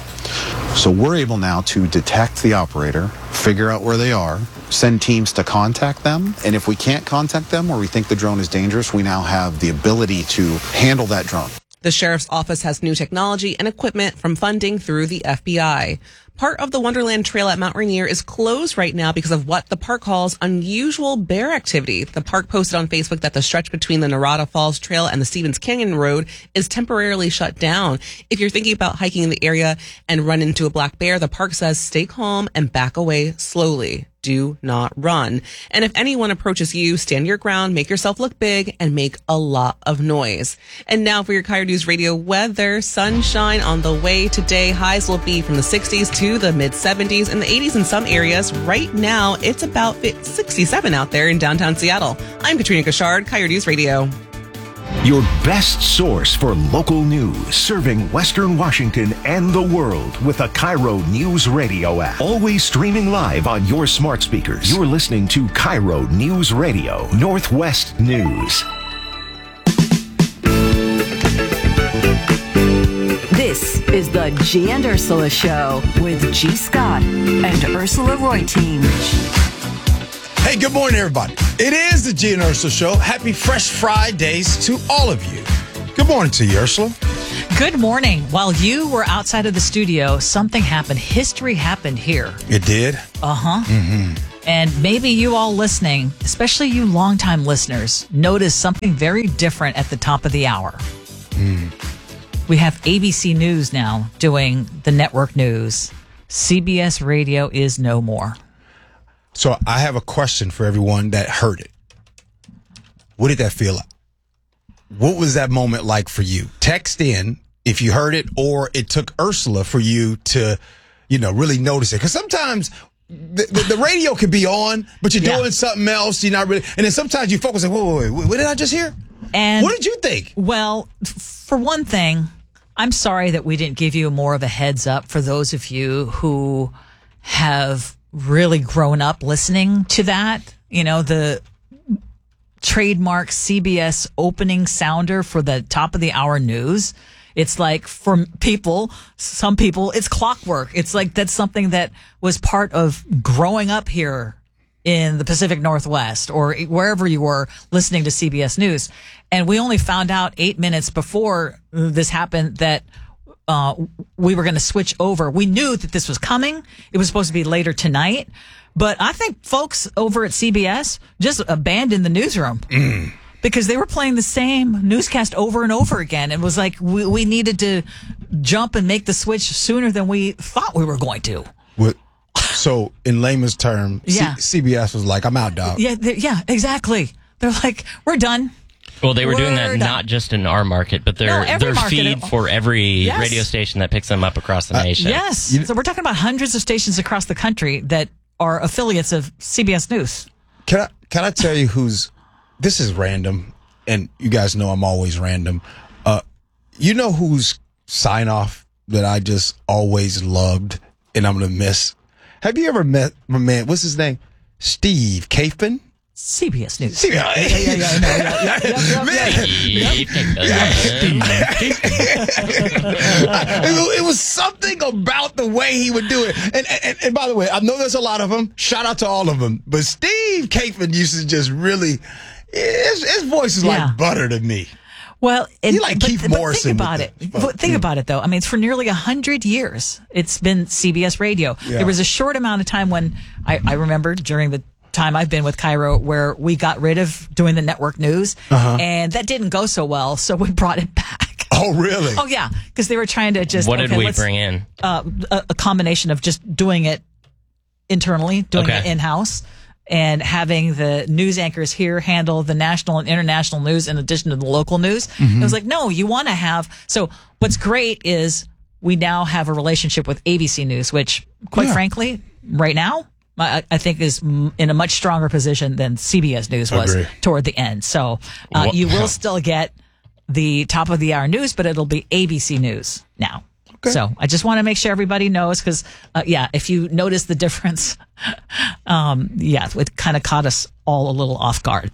So we're able now to detect the operator, figure out where they are, send teams to contact them, and if we can't contact them or we think the drone is dangerous, we now have the ability to handle that drone. The sheriff's office has new technology and equipment from funding through the FBI. Part of the Wonderland Trail at Mount Rainier is closed right now because of what the park calls unusual bear activity. The park posted on Facebook that the stretch between the Narada Falls Trail and the Stevens Canyon Road is temporarily shut down. If you're thinking about hiking in the area and run into a black bear, the park says stay calm and back away slowly. Do not run. And if anyone approaches you, stand your ground, make yourself look big, and make a lot of noise. And now for your KIRO News Radio weather. Sunshine on the way today. Highs will be from the 60s to the mid-70s and the 80s in some areas. Right now, it's about 67 out there in downtown Seattle. I'm Katrina Gashard, KIRO News Radio. Your best source for local news, serving Western Washington and the world with a Cairo News Radio app. Always streaming live on your smart speakers. You're listening to Cairo News Radio, Northwest News. This is the G and Ursula Show with G. Scott and Ursula Reutin. Hey, good morning, everybody. It is the G and Ursula Show. Happy Fresh Fridays to all of you. Good morning to you, Ursula. Good morning. While you were outside of the studio, something happened. History happened here. It did? Uh-huh. Mm-hmm. And maybe you all listening, especially you longtime listeners, noticed something very different at the top of the hour. We have ABC News now doing the network news. CBS Radio is no more. So I have a question for everyone that heard it. What did that feel like? What was that moment like for you? Text in if you heard it, or it took Ursula for you to, really notice it. Because sometimes the radio could be on, but you're doing something else. You're not really, and then sometimes you focus like, wait, what did I just hear? And what did you think? Well, for one thing, I'm sorry that we didn't give you more of a heads up for those of you who have really grown up listening to that. The trademark CBS opening sounder for the top of the hour news. It's like, for some people, it's clockwork. It's like that's something that was part of growing up here in the Pacific Northwest or wherever you were listening to CBS News. And we only found out 8 minutes before this happened that we were going to switch over. We knew that this was coming. It was supposed to be later tonight. But I think folks over at CBS just abandoned the newsroom because they were playing the same newscast over and over again. It was like we needed to jump and make the switch sooner than we thought we were going to. So in layman's terms, CBS was like, I'm out, dog. Yeah, exactly. They're like, we're done. Well, they were doing that not just in our market, but their feed for every radio station that picks them up across the nation. Yes. So we're talking about hundreds of stations across the country that are affiliates of CBS News. Can I tell you this is random, and you guys know I'm always random. You know whose sign off that I just always loved and I'm going to miss? Have you ever met my man, what's his name? Steve Kaifman? CBS News. It was something about the way he would do it. And by the way, I know there's a lot of them. Shout out to all of them. But Steve Kaifman used to just really, his voice is like butter to me. Well, he like Keith Morrison. Think about it, though. I mean, it's for nearly 100 years. It's been CBS Radio. Yeah. There was a short amount of time when I remember during the time I've been with Cairo where we got rid of doing the network news, and that didn't go so well, so we brought it back. Oh, really? Oh, yeah, because they were trying to just... What did we bring in? A combination of just doing it internally, doing it in-house, and having the news anchors here handle the national and international news in addition to the local news. It was like, no, you want to have... So what's great is we now have a relationship with ABC News, which, quite frankly, right now, I think is in a much stronger position than CBS News was toward the end. So you will still get the top of the hour news, but it'll be ABC News now. Okay. So I just want to make sure everybody knows because, if you notice the difference, it kind of caught us all a little off guard.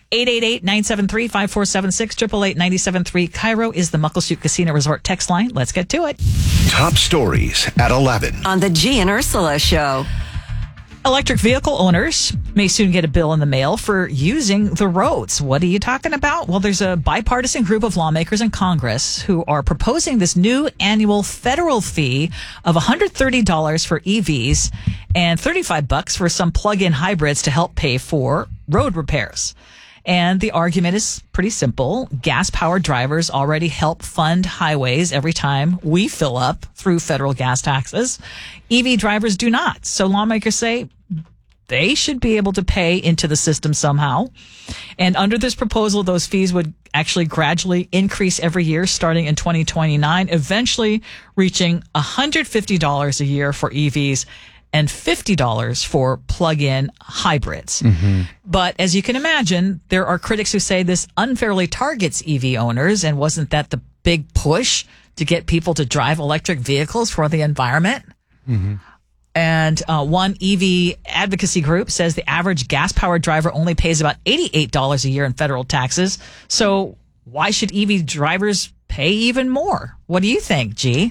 888-973-5476, 888-973. Cairo is the Muckleshoot Casino Resort text line. Let's get to it. Top stories at 11. On the G and Ursula Show. Electric vehicle owners may soon get a bill in the mail for using the roads. What are you talking about? Well, there's a bipartisan group of lawmakers in Congress who are proposing this new annual federal fee of $130 for EVs and $35 for some plug-in hybrids to help pay for road repairs. And the argument is pretty simple. Gas-powered drivers already help fund highways every time we fill up through federal gas taxes. EV drivers do not. So lawmakers say they should be able to pay into the system somehow. And under this proposal, those fees would actually gradually increase every year starting in 2029, eventually reaching $150 a year for EVs and $50 for plug-in hybrids. But as you can imagine, there are critics who say this unfairly targets EV owners, and wasn't that the big push to get people to drive electric vehicles for the environment? And one EV advocacy group says the average gas-powered driver only pays about $88 a year in federal taxes. So why should EV drivers pay even more? What do you think, G?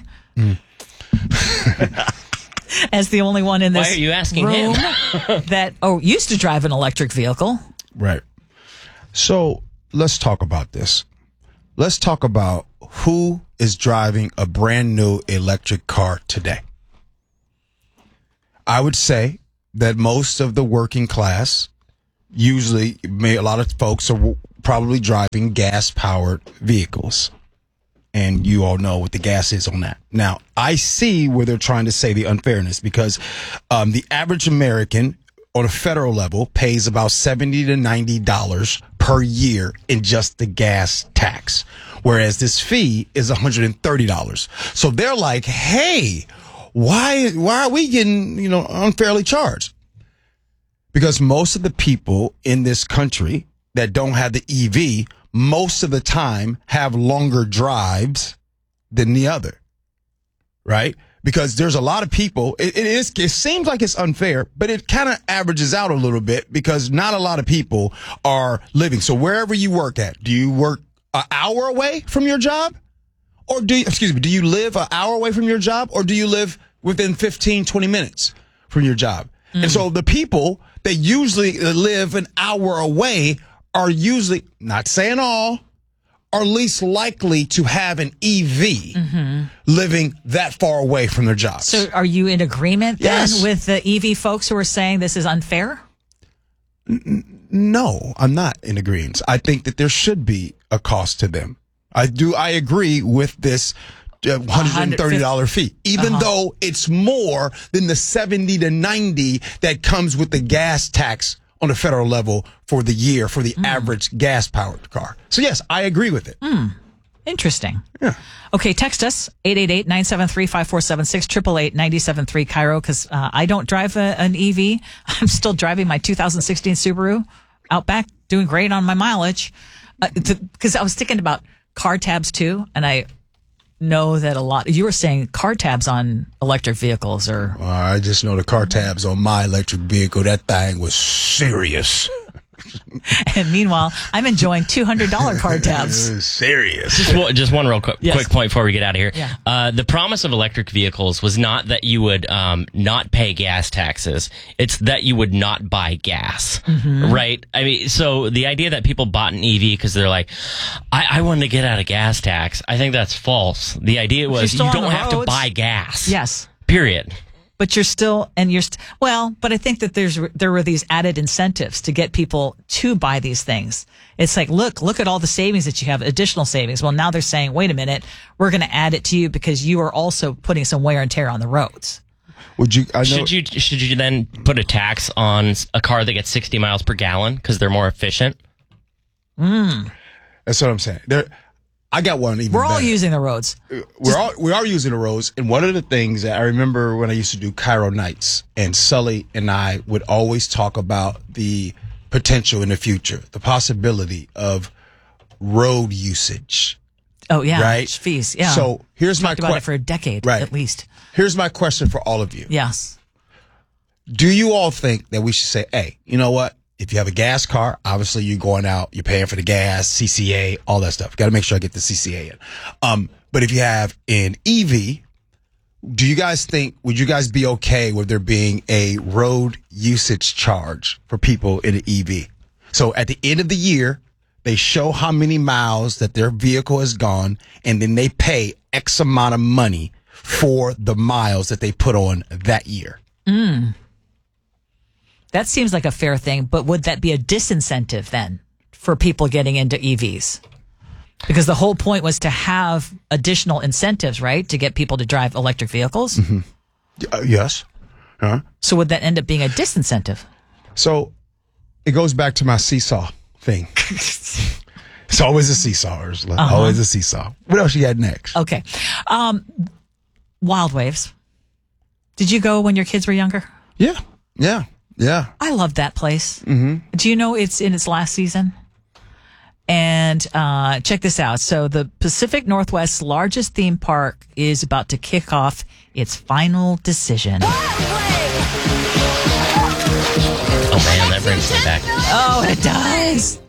As the only one in this Why are you asking room him? that used to drive an electric vehicle. Right. So let's talk about this. Let's talk about who is driving a brand new electric car today. I would say that most of the working class, usually a lot of folks are probably driving gas-powered vehicles. And you all know what the gas is on that. Now, I see where they're trying to say the unfairness, because the average American on a federal level pays about $70 to $90 per year in just the gas tax, whereas this fee is $130. So they're like, hey, why are we getting, unfairly charged? Because most of the people in this country that don't have the EV, most of the time have longer drives than the other, right? Because there's a lot of people, it seems like it's unfair, but it kind of averages out a little bit because not a lot of people are living. So wherever you work at, do you work an hour away from your job? Or do you live an hour away from your job, or do you live within 15, 20 minutes from your job? And so the people that usually live an hour away are usually, not saying all, are least likely to have an EV living that far away from their jobs. So are you in agreement then Yes. with the EV folks who are saying this is unfair? No, I'm not in agreement. I think that there should be a cost to them. I agree with this $130 fee, even though it's more than the $70 to $90 that comes with the gas tax on a federal level for the year for the average gas-powered car. So, yes, I agree with it. Interesting. Yeah. Okay, text us, 888-973-5476, 888-973 Cairo, because I don't drive an EV. I'm still driving my 2016 Subaru Outback, doing great on my mileage. Because I was thinking about car tabs, too, and I know that a lot. You were saying car tabs on electric vehicles are. I just know the car tabs on my electric vehicle. That thing was serious. And meanwhile, I'm enjoying $200 car tabs. Serious. Just one real quick point before we get out of here. Yeah. The promise of electric vehicles was not that you would not pay gas taxes. It's that you would not buy gas, right? I mean, so the idea that people bought an EV because they're like, I wanted to get out of gas tax, I think that's false. The idea was you don't have to buy gas. Yes. Period. But you're still, but I think that there were these added incentives to get people to buy these things. It's like, look at all the savings that you have, additional savings. Well, now they're saying, wait a minute, we're going to add it to you because you are also putting some wear and tear on the roads. Should you then put a tax on a car that gets 60 miles per gallon because they're more efficient? That's what I'm saying. I got one even We're all better. using the roads. We are using the roads. And one of the things that I remember when I used to do Cairo Nights, and Sully and I would always talk about the potential in the future, the possibility of road usage. Oh, yeah. Right? Fees, yeah. So here's my question. About it for a decade, at least. Here's my question for all of you. Yes. Do you all think that we should say, hey, you know what? If you have a gas car, obviously you're going out, you're paying for the gas, CCA, all that stuff. Got to make sure I get the CCA in. But if you have an EV, would you guys be okay with there being a road usage charge for people in an EV? So at the end of the year, they show how many miles that their vehicle has gone, and then they pay X amount of money for the miles that they put on that year. That seems like a fair thing, but would that be a disincentive then for people getting into EVs? Because the whole point was to have additional incentives, right, to get people to drive electric vehicles? Yes. So would that end up being a disincentive? So it goes back to my seesaw thing. It's always a seesaw, Ursula. Always a seesaw. What else you got next? Okay. Wild Waves. Did you go when your kids were younger? Yeah. I love that place. Mm-hmm. Do you know it's in its last season? And check this out. So the Pacific Northwest's largest theme park is about to kick off its final decision. Oh man, that brings me back. Oh, it does.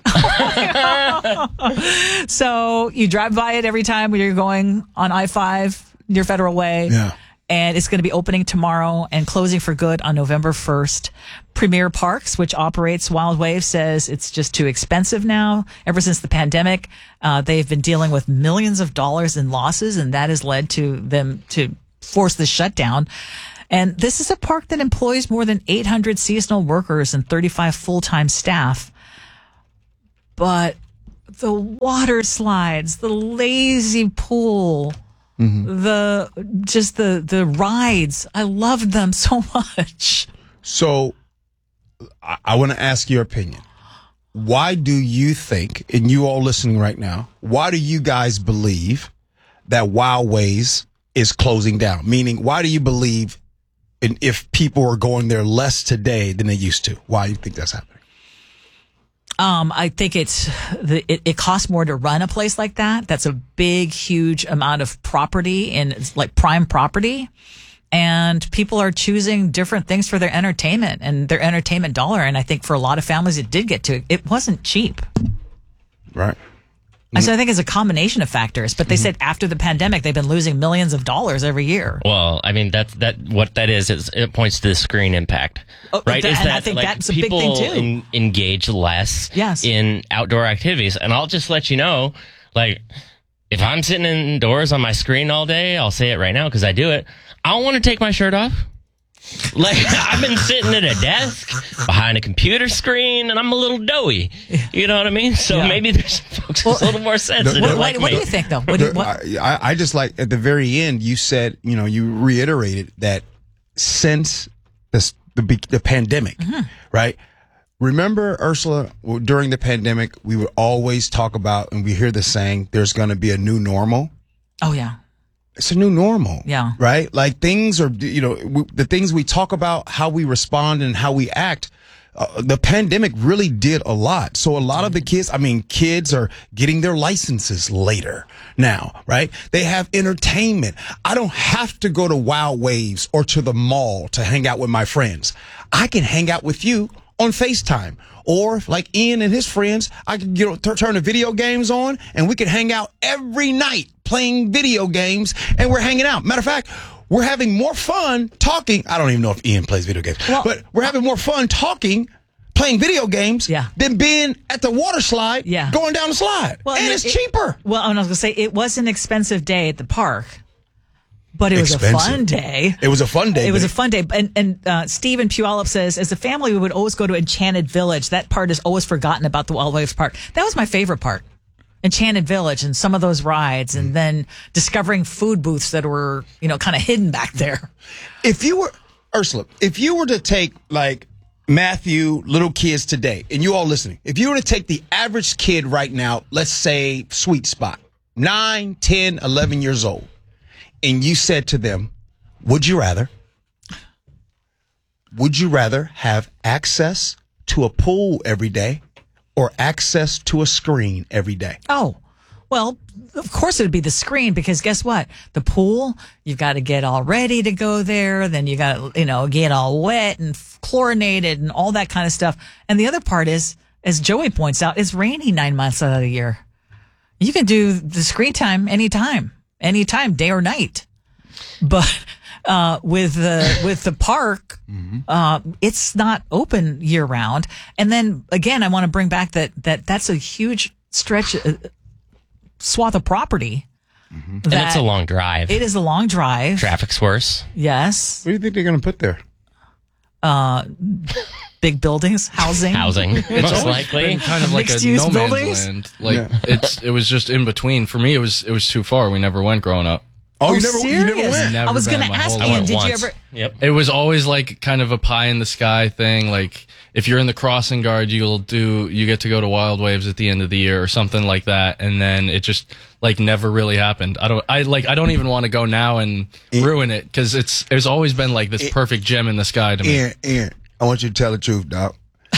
So you drive by it every time when you're going on I-5 near Federal Way. Yeah. And it's going to be opening tomorrow and closing for good on November 1st. Premier Parks, which operates Wild Wave, says it's just too expensive now. Ever since the pandemic, they've been dealing with millions of dollars in losses, and that has led to them to force the shutdown. And this is a park that employs more than 800 seasonal workers and 35 full-time staff. But the water slides, the lazy pool, the rides, I loved them so much. So I want to ask your opinion. Why do you think, and you all listening right now, why do you guys believe that Wild Waves is closing down? Meaning, why do you believe if people are going there less today than they used to? Why do you think that's happening? I think it costs more to run a place like that. That's a big, huge amount of property, and it's like prime property. And people are choosing different things for their entertainment and their entertainment dollar. And I think for a lot of families, it wasn't cheap. Right. And so I think it's a combination of factors. But they said after the pandemic, they've been losing millions of dollars every year. Well, I mean, what that is it points to the screen impact, right? I think that's a big thing too. People engage less in outdoor activities. And I'll just let you know, like, if I'm sitting indoors on my screen all day, I'll say it right now because I do it. I don't want to take my shirt off. Like, I've been sitting at a desk behind a computer screen, and I'm a little doughy. You know what I mean? So maybe there's some folks who's a little more sensitive. What do you think, though? I just like at the very end, you said, you reiterated that since the pandemic, right? Remember, Ursula, during the pandemic, we would always talk about, and we hear the saying, there's going to be a new normal. Oh, yeah. It's a new normal. Yeah. Right? Like things are, the things we talk about, how we respond and how we act, the pandemic really did a lot. So a lot of the kids are getting their licenses later now, right? They have entertainment. I don't have to go to Wild Waves or to the mall to hang out with my friends. I can hang out with you on FaceTime. Or like Ian and his friends, I could turn the video games on and we could hang out every night playing video games, and we're hanging out. Matter of fact, we're having more fun talking. I don't even know if Ian plays video games, but we're having more fun talking, playing video games than being at the water slide, going down the slide. Well, and it's cheaper. Well, I was going to say, it was an expensive day at the park. But it was a fun day. It was a fun day. It was a fun day. And Stephen Puyallup says, as a family, we would always go to Enchanted Village. That part is always forgotten about the Wild Waves Park. That was my favorite part. Enchanted Village and some of those rides, and then discovering food booths that were, kind of hidden back there. If you were, Ursula, if you were to take like Matthew, little kids today, and you all listening, if you were to take the average kid right now, let's say sweet spot, 9, 10, 11 years old, and you said to them, would you rather have access to a pool every day or access to a screen every day? Oh, well, of course it would be the screen, because guess what? The pool, you've got to get all ready to go there. Then you got to, get all wet and chlorinated and all that kind of stuff. And the other part is, as Joey points out, it's rainy 9 months out of the year. You can do the screen time anytime, day or night. But with the park, it's not open year round. And then again, I want to bring back that's a huge stretch, swath of property. And it's a long drive. It is a long drive. Traffic's worse. Yes. What do you think they're going to put there? Big buildings, housing. It's most likely been kind of like a no man's land. Like it was just in between. For me, it was too far. We never went growing up. Oh, you serious? never went? I was going to ask Ian, did you ever? Yep. It was always like kind of a pie in the sky thing. Like if you're in the crossing guard, you get to go to Wild Waves at the end of the year or something like that. And then it just like never really happened. I don't even want to go now and ruin it because it's always been like this perfect gem in the sky to me. Aaron, I want you to tell the truth, dog.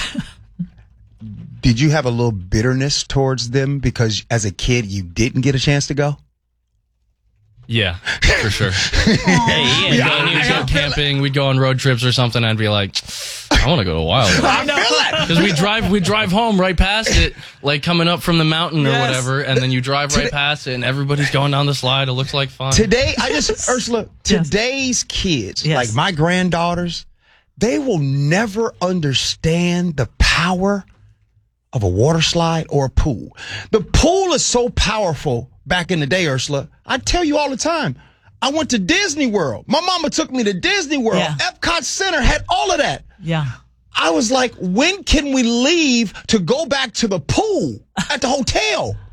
Did you have a little bitterness towards them because as a kid you didn't get a chance to go? Yeah, for sure. Hey, Ian, we'd go camping, we'd go on road trips or something. I'd be like, I want to go to Wild Waves. I feel that because we drive home right past it, like coming up from the mountain or whatever, and then you drive right past it, and everybody's going down the slide. It looks like fun. Today, Ursula, today's kids, like my granddaughters, they will never understand the power of a water slide or a pool. The pool is so powerful. Back in the day, Ursula, I tell you all the time, I went to Disney World. My mama took me to Disney World. Yeah. Epcot Center had all of that. Yeah. I was like, when can we leave to go back to the pool at the hotel?